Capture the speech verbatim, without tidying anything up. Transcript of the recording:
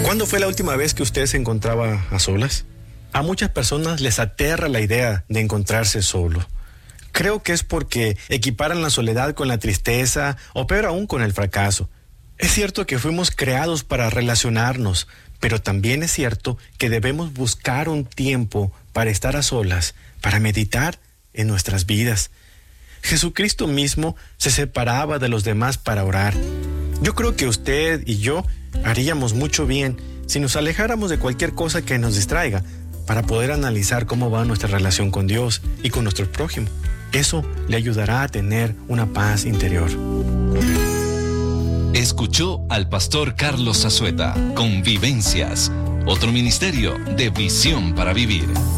¿Cuándo fue la última vez que usted se encontraba a solas? A muchas personas les aterra la idea de encontrarse solo. Creo que es porque equiparan la soledad con la tristeza o peor aún con el fracaso. Es cierto que fuimos creados para relacionarnos, pero también es cierto que debemos buscar un tiempo para estar a solas, para meditar en nuestras vidas. Jesucristo mismo se separaba de los demás para orar. Yo creo que usted y yo haríamos mucho bien si nos alejáramos de cualquier cosa que nos distraiga para poder analizar cómo va nuestra relación con Dios y con nuestro prójimo. Eso le ayudará a tener una paz interior. Escuchó al pastor Carlos Zazueta con Vivencias, otro ministerio de Visión para Vivir.